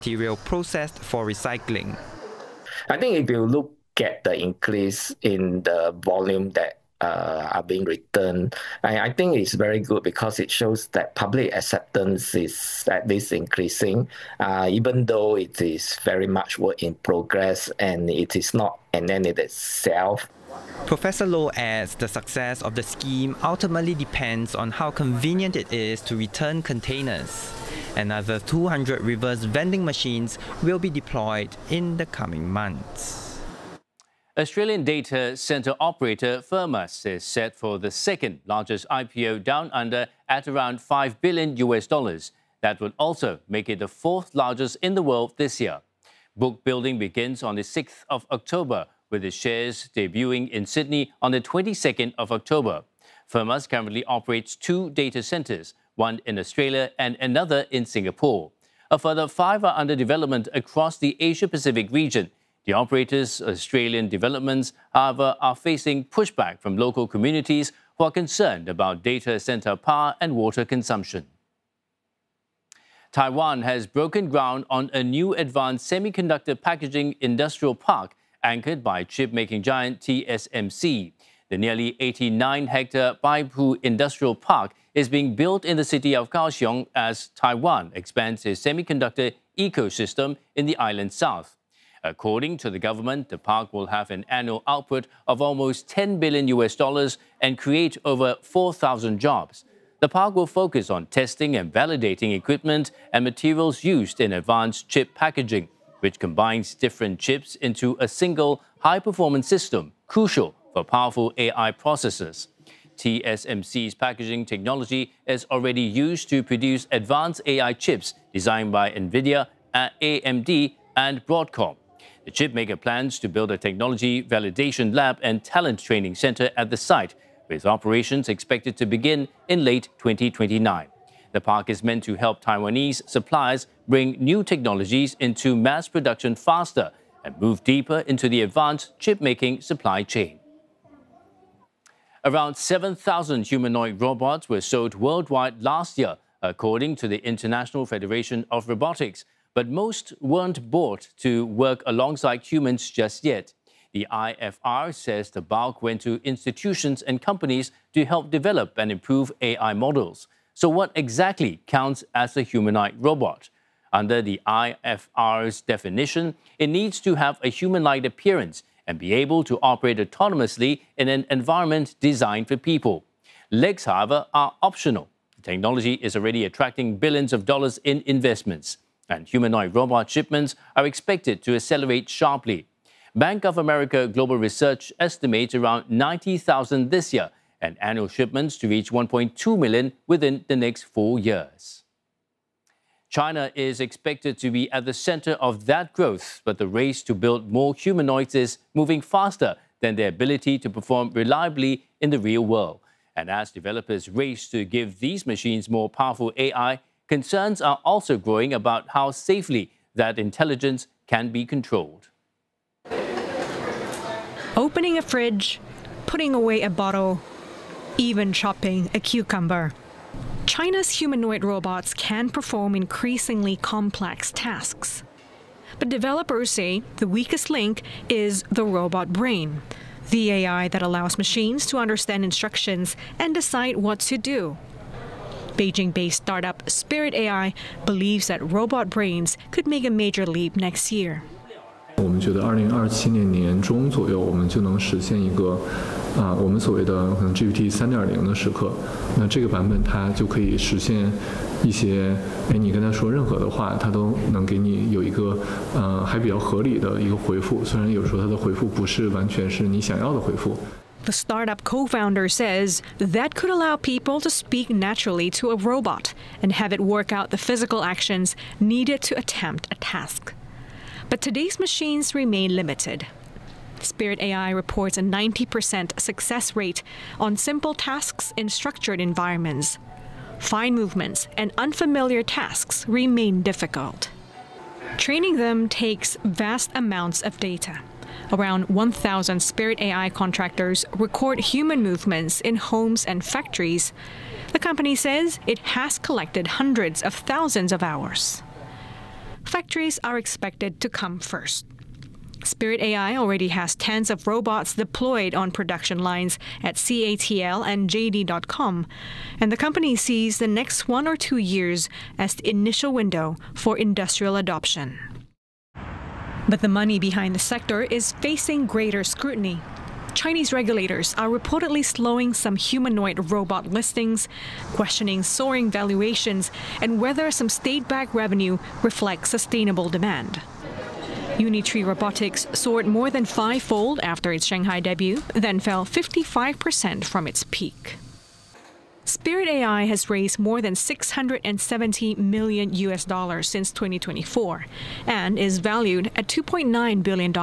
material processed for recycling. I think if you look at the increase in the volume that are being returned, I think it's very good because it shows that public acceptance is at least increasing, even though it is very much work in progress and it is not an end in itself. Professor Loh adds the success of the scheme ultimately depends on how convenient it is to return containers. Another 200 reverse vending machines will be deployed in the coming months. Australian data centre operator Firmus is set for the second largest IPO down under at around $5 billion. That would also make it the fourth largest in the world this year. Book building begins on the 6th of October, with the shares debuting in Sydney on the 22nd of October. Firmus currently operates 2 data centres, one in Australia and another in Singapore. A further 5 are under development across the Asia-Pacific region. The operator's Australian developments, however, are facing pushback from local communities who are concerned about data centre power and water consumption. Taiwan has broken ground on a new advanced semiconductor packaging industrial park anchored by chip-making giant TSMC. The nearly 89-hectare Baipu Industrial Park is being built in the city of Kaohsiung as Taiwan expands its semiconductor ecosystem in the island's south. According to the government, the park will have an annual output of almost $10 billion and create over 4,000 jobs. The park will focus on testing and validating equipment and materials used in advanced chip packaging, which combines different chips into a single high-performance system, crucial for powerful AI processors. TSMC's packaging technology is already used to produce advanced AI chips designed by NVIDIA, AMD, and Broadcom. The chipmaker plans to build a technology validation lab and talent training center at the site, with operations expected to begin in late 2029. The park is meant to help Taiwanese suppliers bring new technologies into mass production faster and move deeper into the advanced chip-making supply chain. Around 7,000 humanoid robots were sold worldwide last year, according to the International Federation of Robotics, but most weren't bought to work alongside humans just yet. The IFR says the bulk went to institutions and companies to help develop and improve AI models. So what exactly counts as a humanoid robot? Under the IFR's definition, it needs to have a human-like appearance and be able to operate autonomously in an environment designed for people. Legs, however, are optional. The technology is already attracting billions of dollars in investments, and humanoid robot shipments are expected to accelerate sharply. Bank of America Global Research estimates around 90,000 this year, and annual shipments to reach 1.2 million within the next 4 years. China is expected to be at the center of that growth, but the race to build more humanoids is moving faster than their ability to perform reliably in the real world. And as developers race to give these machines more powerful AI, concerns are also growing about how safely that intelligence can be controlled. Opening a fridge, putting away a bottle, even chopping a cucumber. China's humanoid robots can perform increasingly complex tasks. But developers say the weakest link is the robot brain, the AI that allows machines to understand instructions and decide what to do. Beijing-based startup Spirit AI believes that robot brains could make a major leap next year. 我们觉得2027年年中左右，我们就能实现一个我们所谓的可能 GPT 3.0的时刻。那这个版本它就可以实现一些，你跟它说任何的话，它都能给你有一个还比较合理的一个回复。虽然有时候它的回复不是完全是你想要的回复。 The startup co-founder says that could allow people to speak naturally to a robot and have it work out the physical actions needed to attempt a task. But today's machines remain limited. Spirit AI reports a 90% success rate on simple tasks in structured environments. Fine movements and unfamiliar tasks remain difficult. Training them takes vast amounts of data. Around 1,000 Spirit AI contractors record human movements in homes and factories. The company says it has collected hundreds of thousands of hours. factories are expected to come first. Spirit AI already has tens of robots deployed on production lines at CATL and JD.com, and the company sees the next 1 or 2 years as the initial window for industrial adoption. But the money behind the sector is facing greater scrutiny. Chinese regulators are reportedly slowing some humanoid robot listings, questioning soaring valuations, and whether some state-backed revenue reflects sustainable demand. Unitree Robotics soared more than 5-fold after its Shanghai debut, then fell 55% from its peak. Spirit AI has raised more than $670 million since 2024 and is valued at $2.9 billion.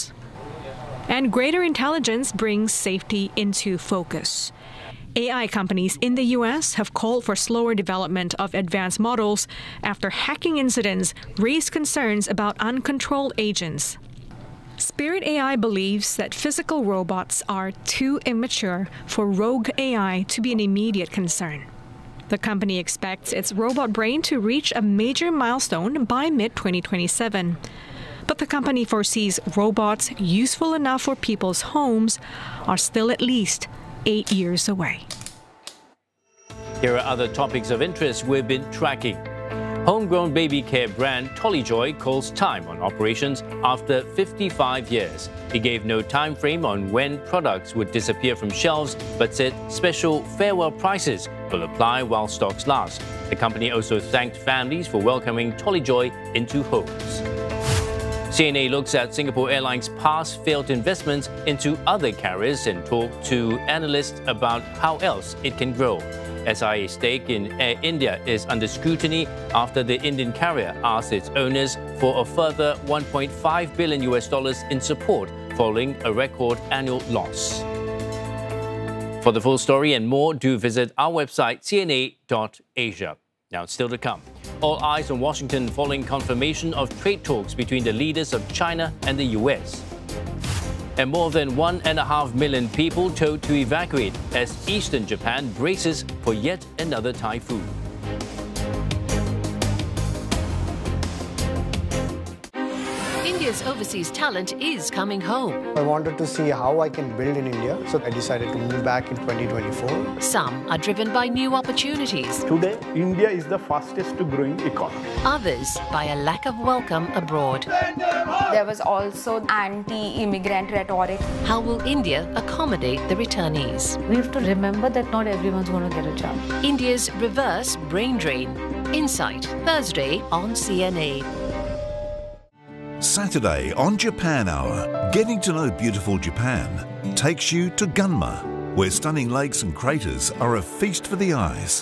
And greater intelligence brings safety into focus. AI companies in the U.S. have called for slower development of advanced models after hacking incidents raised concerns about uncontrolled agents. Spirit AI believes that physical robots are too immature for rogue AI to be an immediate concern. The company expects its robot brain to reach a major milestone by mid-2027. But the company foresees robots useful enough for people's homes are still at least 8 years away. Here are other topics of interest we've been tracking. Homegrown baby care brand Tollyjoy calls time on operations after 55 years. It gave no time frame on when products would disappear from shelves, but said special farewell prices will apply while stocks last. The company also thanked families for welcoming Tollyjoy into homes. CNA looks at Singapore Airlines' past failed investments into other carriers and talked to analysts about how else it can grow. SIA's stake in Air India is under scrutiny after the Indian carrier asked its owners for a further $1.5 billion in support following a record annual loss. For the full story and more, do visit our website cna.asia. Now, it's still to come. All eyes on Washington following confirmation of trade talks between the leaders of China and the US. And more than 1.5 million people told to evacuate as eastern Japan braces for yet another typhoon. India's overseas talent is coming home. I wanted to see how I can build in India, so I decided to move back in 2024. Some are driven by new opportunities. Today, India is the fastest growing economy. Others by a lack of welcome abroad. There was also anti-immigrant rhetoric. How will India accommodate the returnees? We have to remember that not everyone's going to get a job. India's reverse brain drain. Insight, Thursday on CNA. Saturday on Japan Hour, getting to know beautiful Japan takes you to Gunma, where stunning lakes and craters are a feast for the eyes.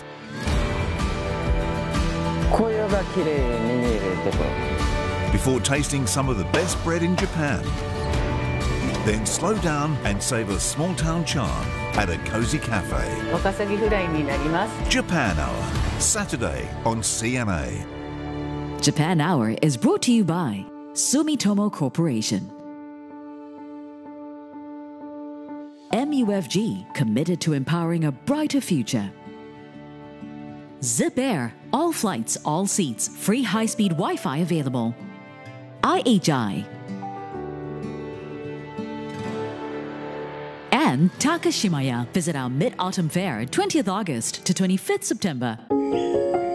Before tasting some of the best bread in Japan, then slow down and savour small-town charm at a cozy cafe. Japan Hour, Saturday on CNA. Japan Hour is brought to you by Sumitomo Corporation. MUFG, committed to empowering a brighter future. Zip Air, all flights, all seats, free high-speed Wi-Fi available. IHI. And Takashimaya. Visit our Mid-Autumn Fair, 20th August to 25th September.